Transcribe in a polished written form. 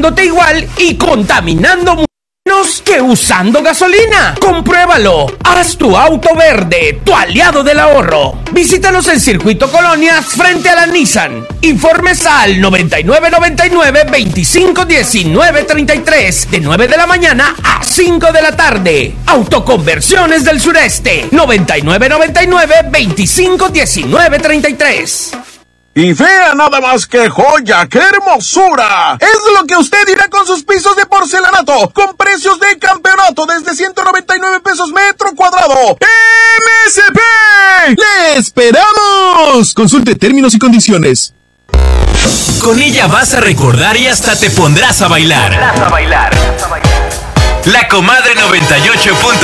pagándote igual y contaminando menos que usando gasolina. Compruébalo. Haz tu auto verde, tu aliado del ahorro. Visítanos en Circuito Colonias frente a la Nissan. Informes al 9999-251933 de 9 de la mañana a 5 de la tarde. Autoconversiones del Sureste. 9999-251933. Y vea nada más que joya, qué hermosura. Es lo que usted dirá con sus pisos de porcelanato, con precios de campeonato desde 199 pesos metro cuadrado. ¡MSP! ¡Le esperamos! Consulte términos y condiciones. Con ella vas a recordar y hasta te pondrás a bailar. La Comadre 98.5.